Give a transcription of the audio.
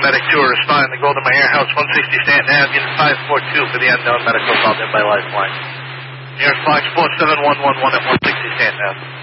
paramedic 2 are responding to Golden Meyer House, 160 Stanton Ave, unit 542 for the unknown medical called in by Lifeline. New York Fox 47111 at 160 Stanton Ave.